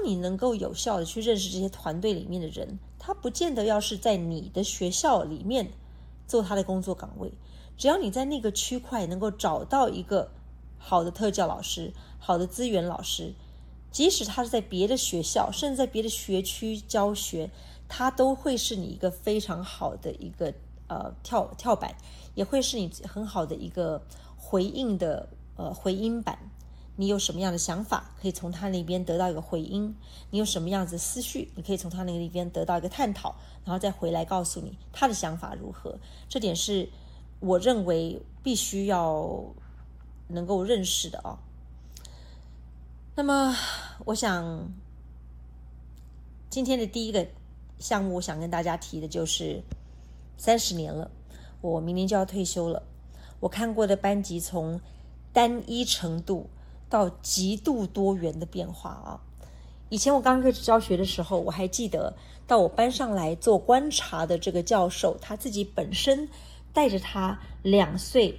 你能够有效的去认识这些团队里面的人，他不见得要是在你的学校里面做他的工作岗位，只要你在那个区块能够找到一个好的特教老师，好的资源老师，即使他是在别的学校，甚至在别的学区教学，他都会是你一个非常好的一个跳板，也会是你很好的一个回应的回音板。你有什么样的想法，可以从他那边得到一个回音，你有什么样子的思绪，你可以从他那边得到一个探讨，然后再回来告诉你他的想法如何。这点是我认为必须要能够认识的啊。那么我想今天的第一个项目，我想跟大家提的就是30年了，我明年就要退休了。我看过的班级从单一程度到极度多元的变化啊！以前我刚开始教学的时候，我还记得到我班上来做观察的这个教授，他自己本身带着他2岁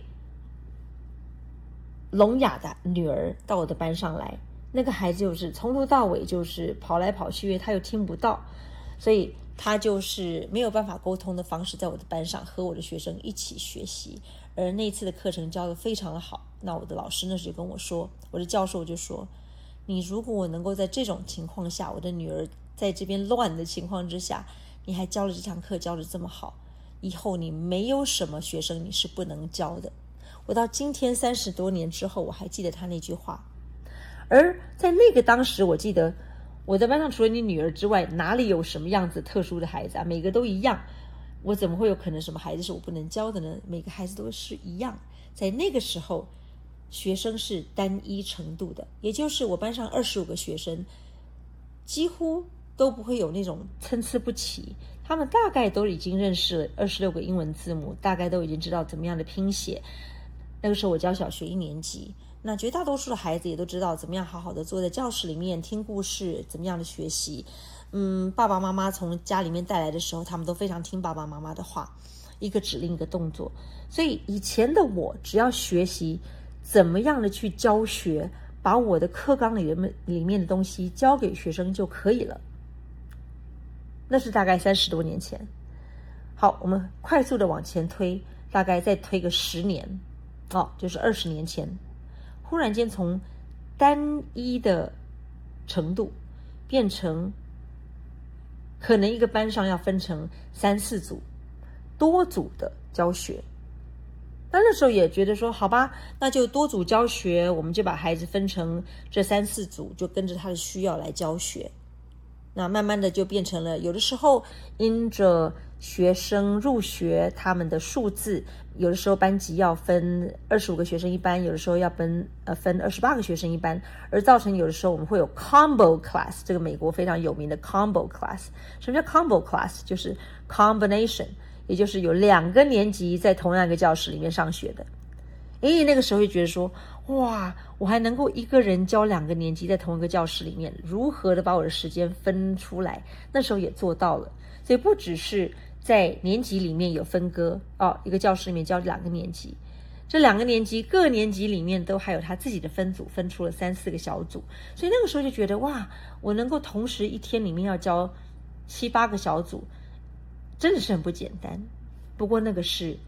聋哑的女儿到我的班上来，那个孩子就是从头到尾就是跑来跑去，因为他又听不到，所以他就是没有办法沟通的方式在我的班上和我的学生一起学习。而那次的课程教得非常的好，那我的老师那时就跟我说，我的教授就说，你如果我能够在这种情况下，我的女儿在这边乱的情况之下，你还教了这堂课教得这么好，以后你没有什么学生你是不能教的。我到今天30多年之后，我还记得他那句话。而在那个当时，我记得我在班上除了你女儿之外，哪里有什么样子特殊的孩子啊？每个都一样，我怎么会有可能什么孩子是我不能教的呢？每个孩子都是一样。在那个时候，学生是单一程度的，也就是我班上25个学生，几乎都不会有那种参差不齐，他们大概都已经认识了26个英文字母，大概都已经知道怎么样的拼写。那个时候我教小学1年级，那绝大多数的孩子也都知道怎么样好好的坐在教室里面听故事，怎么样的学习。爸爸妈妈从家里面带来的时候，他们都非常听爸爸妈妈的话，一个指令一个动作。所以以前的我只要学习怎么样的去教学，把我的课纲里面的东西教给学生就可以了。那是大概30多年前。好，我们快速的往前推，大概再推个10年，就是20年前，忽然间从单一的程度变成可能一个班上要分成3、4组多组的教学。那时候也觉得说，好吧，那就多组教学，我们就把孩子分成这3、4组，就跟着他的需要来教学。那慢慢的就变成了，有的时候因着学生入学他们的数字，有的时候班级要分25个学生一班，有的时候要分28个学生一班，而造成有的时候我们会有 combo class， 这个美国非常有名的 combo class。 什么叫 combo class？ 就是 combination， 也就是有2个年级在同样一个教室里面上学的。那个时候就觉得说，哇，我还能够一个人教2个年级在同一个教室里面，如何的把我的时间分出来，那时候也做到了。所以不只是在年级里面有分割，一个教室里面教2个年级，这2个年级各年级里面都还有他自己的分组，分出了3、4个小组。所以那个时候就觉得，哇，我能够同时一天里面要教7、8个小组，真的是很不简单。不过那个是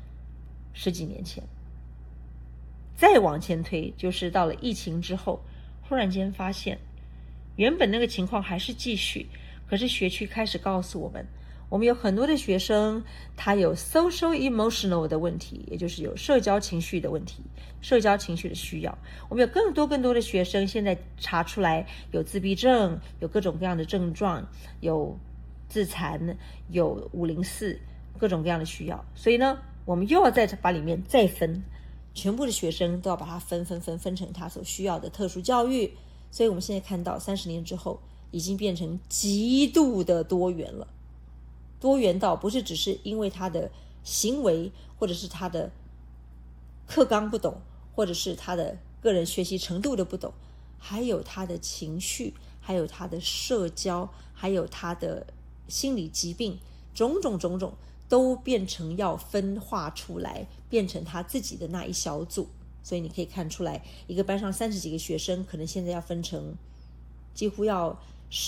10几年前。再往前推，就是到了疫情之后，忽然间发现原本那个情况还是继续，可是学区开始告诉我们有很多的学生他有 social emotional 的问题，也就是有社交情绪的问题，社交情绪的需要。我们有更多的学生现在查出来有自闭症，有各种各样的症状，有自残，有504，各种各样的需要。所以呢，我们又要再把里面再分，全部的学生都要把它分成他所需要的特殊教育。所以我们现在看到30年之后，已经变成极度的多元了。多元到不是只是因为他的行为，或者是他的课纲不懂，或者是他的个人学习程度的不懂，还有他的情绪，还有他的社交，还有他的心理疾病，种种都变成要分化出来，变成他自己的那一小组。所以你可以看出来，一个班上30几个学生，可能现在要分成几乎要